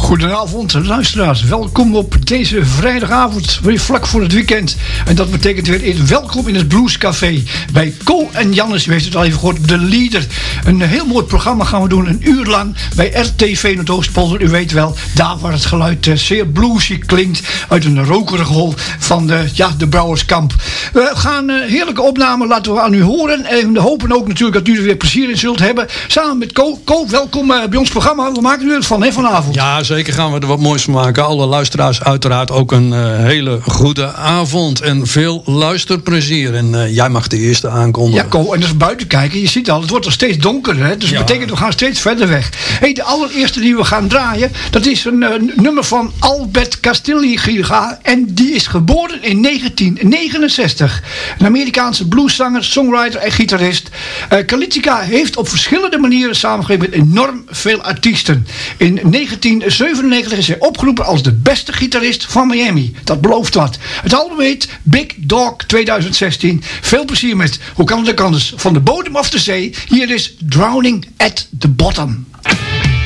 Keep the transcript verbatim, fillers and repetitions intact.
Goedenavond, luisteraars. Welkom op deze vrijdagavond, weer vlak voor het weekend. En dat betekent weer in, welkom in het Blues Café bij Co en Jannes. U heeft het al even gehoord, de leader. Een heel mooi programma gaan we doen, een uur lang bij R T V Noordoostpolder. U weet wel, daar waar het geluid uh, zeer bluesy klinkt uit een rokerige hol van de, ja, de Brouwerskamp. We gaan uh, heerlijke opnamen laten we aan u horen. En we hopen ook natuurlijk dat u er weer plezier in zult hebben. Samen met Co. Co, welkom uh, bij ons programma. We maken u het van, hè, vanavond. Ja, zeker gaan we er wat moois van maken. Alle luisteraars uiteraard ook een uh, hele goede avond. En veel luisterplezier. En uh, jij mag de eerste aankondigen. Ja, Co, en dus buiten kijken. Je ziet al, het wordt er steeds donkerder. Hè? Dus dat ja. betekent, we gaan steeds verder weg. Hey, de allereerste die we gaan draaien, dat is een uh, nummer van Albert Castiglia. En die is geboren in negentien negenenzestig. Een Amerikaanse blueszanger, songwriter en gitarist. Uh, Castiglia heeft op verschillende manieren samengewerkt met enorm veel artiesten. In negentien zevenennegentig is hij opgeroepen als de beste gitarist van Miami. Dat belooft wat. Het album heet Big Dog twintig zestien. Veel plezier met, hoe kan het ook anders, van de bodem af de zee. Hier is Drowning at the Bottom.